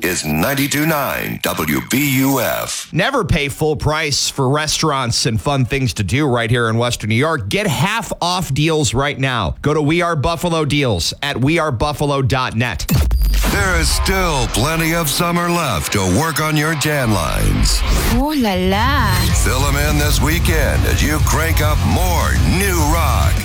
is 92.9 WBUF. Never pay full price for restaurants and fun things to do right here in Western New York. Get half off deals right now. Go to We Are Buffalo Deals at wearebuffalo.net. There is still plenty of summer left to work on your tan lines. Ooh la la. Fill them in this weekend as you crank up more new rock.